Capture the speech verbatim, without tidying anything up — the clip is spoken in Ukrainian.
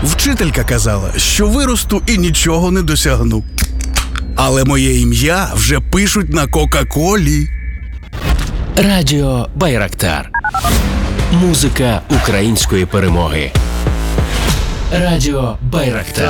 Вчителька казала, що виросту і нічого не досягну. Але моє ім'я вже пишуть на Кока-Колі. Радіо Байрактар. Музика української перемоги. Радіо Байрактар.